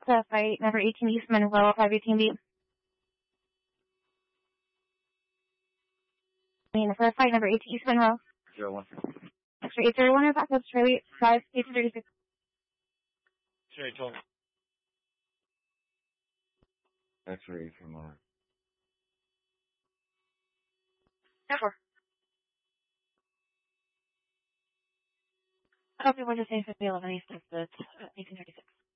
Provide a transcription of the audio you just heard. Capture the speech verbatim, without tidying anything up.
to fight number eighteen East Monroe, five eighteen B. I mean, for fight number eighteen East Monroe. Zero one. Extra eight zero one, and back up Charlie, five, eight thirty-six. X-ray twelve. X-ray from Mark. Four. Copy one to say fifty eleven East, that's eighteen thirty-six.